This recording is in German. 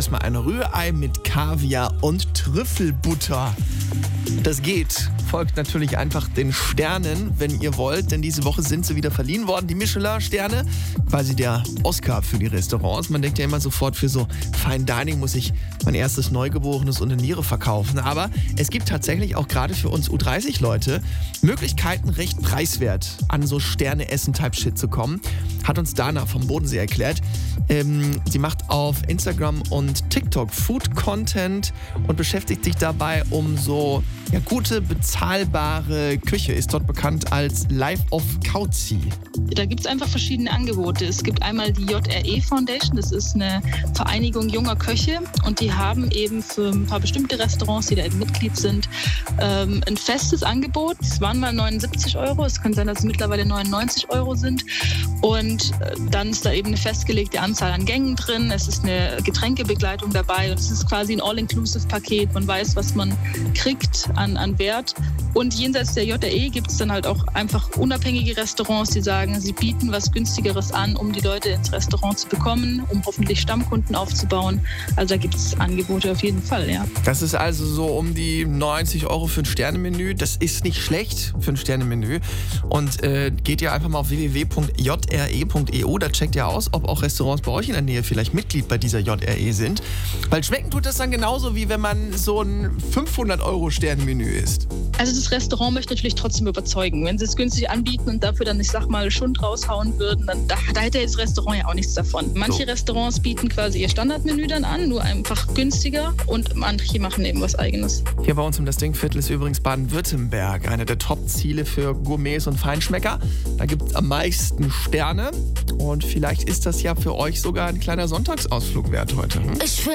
erstmal ein Rührei mit Kaviar und Trüffelbutter. Das geht. Folgt natürlich einfach den Sternen, wenn ihr wollt, denn diese Woche sind sie wieder verliehen worden, die Michelin-Sterne, quasi der Oscar für die Restaurants. Man denkt ja immer sofort, für so Fine Dining muss ich mein erstes Neugeborenes und eine Niere verkaufen. Aber es gibt tatsächlich auch gerade für uns U30-Leute Möglichkeiten, recht preiswert an so Sterne-Essen-Type-Shit zu kommen. Hat uns Dana vom Bodensee erklärt. Sie macht auf Instagram und TikTok Food-Content und beschäftigt sich dabei um so gute, bezahlbare Küche. Ist dort bekannt als Life of Kauzi. Da gibt es einfach verschiedene Angebote. Es gibt einmal die JRE Foundation, das ist eine Vereinigung junger Köche und die haben eben für ein paar bestimmte Restaurants, die da eben Mitglied sind, ein festes Angebot. Es waren mal 79 €, es kann sein, dass es mittlerweile 99 € sind und dann ist da eben eine festgelegte Anzahl an Gängen drin, es ist eine Getränkebegleitung dabei und es ist quasi ein All-Inclusive-Paket. Man weiß, was man kriegt an Wert. Und jenseits der JRE gibt es dann halt auch einfach unabhängige Restaurants, die sagen, sie bieten was Günstigeres an, um die Leute ins Restaurant zu bekommen, um hoffentlich Stammkunden aufzubauen. Also da gibt es Angebote auf jeden Fall, ja. Das ist also so um die 90 € für ein Sternemenü. Das ist nicht schlecht für ein Sternemenü. Und geht ihr einfach mal auf www.jre.eu, da checkt ihr aus, ob auch Restaurants bei euch in der Nähe vielleicht Mitglied bei dieser JRE sind. Weil schmecken tut das dann genauso, wie wenn man so ein 500 € Sternemenü isst. Also das Restaurant möchte natürlich trotzdem überzeugen. Wenn sie es günstig anbieten und dafür dann, ich sag mal, Schund raushauen würden, dann da hätte das Restaurant ja auch nichts davon. Manche Restaurants bieten quasi ihr Standardmenü dann an, nur einfach günstiger und manche machen eben was Eigenes. Hier bei uns im Das Ding-Viertel ist übrigens Baden-Württemberg, einer der Top-Ziele für Gourmets und Feinschmecker. Da gibt es am meisten Sterne und vielleicht ist das ja für euch sogar ein kleiner Sonntagsausflug wert heute.